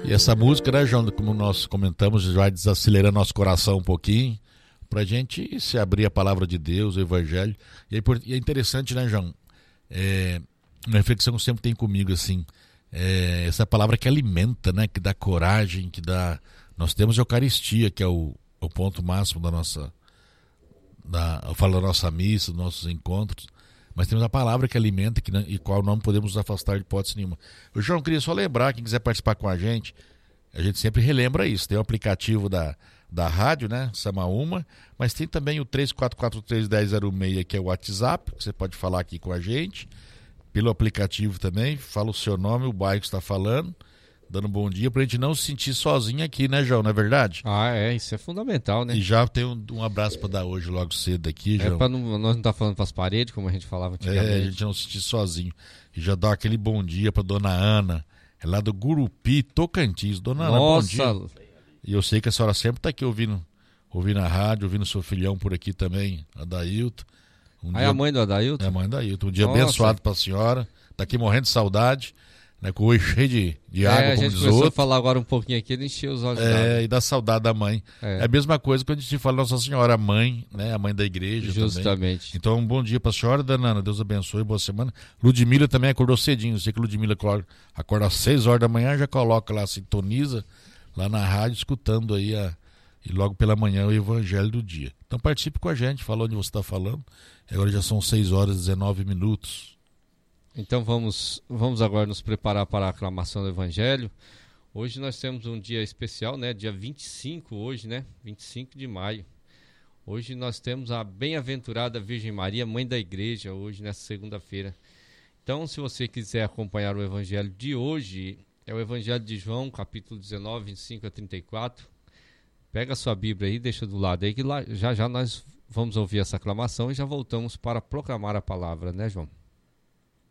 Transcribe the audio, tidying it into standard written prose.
E essa música, né, João, como nós comentamos, vai desacelerando nosso coração um pouquinho, pra gente se abrir a palavra de Deus, o Evangelho. E é interessante, né, João? Uma reflexão que sempre tem comigo, assim, essa palavra que alimenta, né, que dá coragem, que dá... Nós temos a Eucaristia, que é o ponto máximo da nossa... Eu falo da nossa missa, dos nossos encontros, mas temos a palavra que alimenta e qual não podemos nos afastar de hipótese nenhuma. O João, queria só lembrar, quem quiser participar com a gente sempre relembra isso, tem o aplicativo da rádio, né, Samaúma, mas tem também o 34431006, que é o WhatsApp, que você pode falar aqui com a gente, pelo aplicativo também, fala o seu nome, o bairro que está falando, dando um bom dia, pra gente não se sentir sozinho aqui, né, João, não é verdade? Isso é fundamental, né? E já tem um abraço pra dar hoje, logo cedo aqui, João. Nós não tá falando pras paredes, como a gente falava antigamente. A gente não se sentir sozinho. E já dá aquele bom dia pra dona Ana, é lá do Gurupi, Tocantins. Dona Ana, bom dia. E eu sei que a senhora sempre tá aqui ouvindo a rádio, ouvindo seu filhão por aqui também, Adailton. É a mãe do Adailton? É a mãe do Adailton. Um dia abençoado pra senhora, tá aqui morrendo de saudade. Né, com o olho cheio de água, como diz outro. A gente começou a falar agora um pouquinho aqui, ele encheu os olhos d'água. E da saudade da mãe. É a mesma coisa quando a gente fala Nossa Senhora, a mãe, né, a mãe da igreja. Justamente. Também. Então, um bom dia para a senhora, Danana, Deus abençoe, boa semana. Ludmila também acordou cedinho, eu sei que Ludmila acorda às 6 horas da manhã, já coloca lá, sintoniza lá na rádio, escutando aí e logo pela manhã o Evangelho do dia. Então participe com a gente, fala onde você está falando. Agora já são 6 horas e 19 minutos. Então vamos agora nos preparar para a aclamação do Evangelho. Hoje nós temos um dia especial, né? Dia 25 hoje, né? 25 de maio. Hoje nós temos a bem-aventurada Virgem Maria, Mãe da Igreja, hoje nessa segunda-feira. Então, se você quiser acompanhar o Evangelho de hoje, é o Evangelho de João, capítulo 19, 25 a 34. Pega a sua Bíblia aí, deixa do lado aí, que lá, já nós vamos ouvir essa aclamação e já voltamos para proclamar a palavra, né, João?